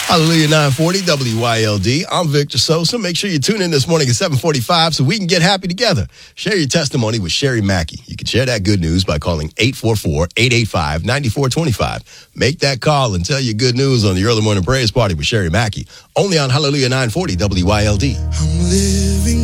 Hallelujah 940 WYLD. I'm Victor Sosa. Make sure you tune in this morning at 7:45 so we can get happy together. Share your testimony with Sherry Mackey. You can share that good news by calling 844-885-9425. Make that call and tell your good news on the Early Morning Praise Party with Sherry Mackey. Only on Hallelujah 940 WYLD. I'm living